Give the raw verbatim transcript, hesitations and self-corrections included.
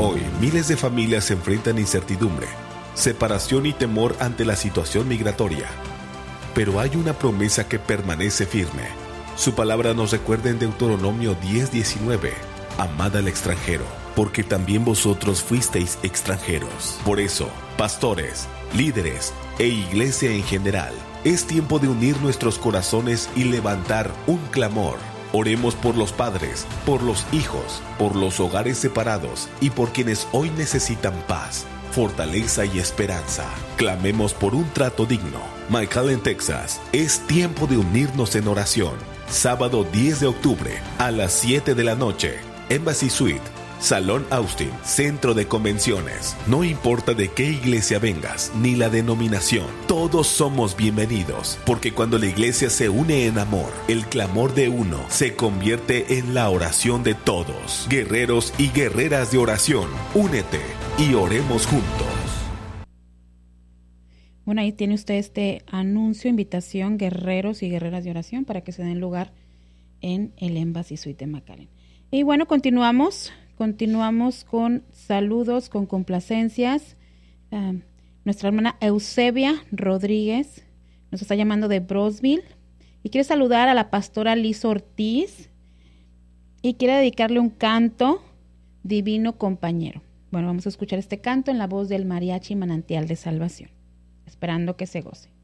Hoy, miles de familias se enfrentan a incertidumbre, separación y temor ante la situación migratoria. Pero hay una promesa que permanece firme. Su palabra nos recuerda en Deuteronomio diez diecinueve: amad al extranjero, porque también vosotros fuisteis extranjeros. Por eso, pastores, líderes e iglesia en general, es tiempo de unir nuestros corazones y levantar un clamor. Oremos por los padres, por los hijos, por los hogares separados y por quienes hoy necesitan paz, fortaleza y esperanza. Clamemos por un trato digno. McAllen, Texas. Es tiempo de unirnos en oración. Sábado diez de octubre a las siete de la noche. Embassy Suite, Salón Austin, Centro de Convenciones. No importa de qué iglesia vengas, ni la denominación, todos somos bienvenidos, porque cuando la iglesia se une en amor, el clamor de uno se convierte en la oración de todos. Guerreros y guerreras de oración, únete y oremos juntos. Bueno, ahí tiene usted este anuncio, invitación, guerreros y guerreras de oración, para que se den lugar en el Embassy Suite de McAllen. Y bueno, continuamos. Continuamos con saludos, con complacencias. Uh, nuestra hermana Eusebia Rodríguez nos está llamando de Brosville y quiere saludar a la pastora Liz Ortiz y quiere dedicarle un canto, Divino Compañero. Bueno, vamos a escuchar este canto en la voz del Mariachi Manantial de Salvación, esperando que se goce.